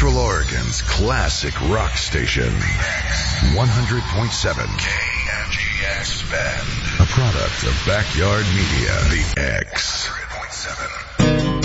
Central Oregon's classic rock station. 100.7 KFGS Bend. A product of Backyard Media. The X.